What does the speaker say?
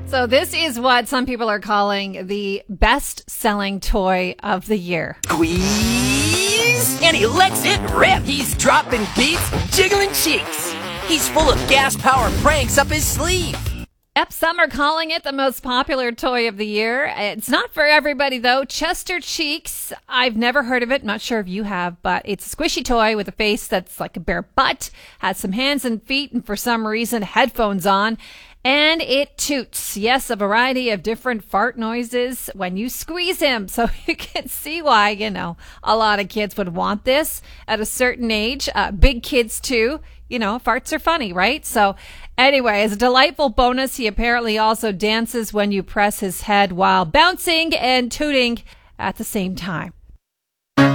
So this is what some people are calling the best-selling toy of the year. Squeeze! And he lets it rip! He's dropping beats, jiggling cheeks. He's full of gas-powered pranks up his sleeve. Yep, some are calling it the most popular toy of the year. It's not for everybody, though. Chester Cheeks, I've never heard of it. Not sure if you have, but it's a squishy toy with a face that's like a bare butt, has some hands and feet, and for some reason, headphones on. And it toots. Yes, a variety of different fart noises when you squeeze him. So you can see why, a lot of kids would want this at a certain age. Big kids, too. Farts are funny, right? So anyway, as a delightful bonus, he apparently also dances when you press his head while bouncing and tooting at the same time.